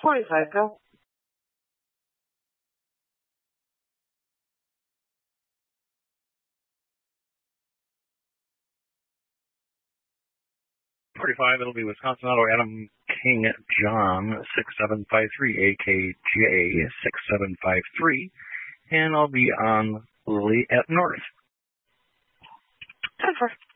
45, go. 45, it'll be Wisconsin Auto Adam King John 6753 AKJ 6753, and I'll be on Lily at North. 10-4.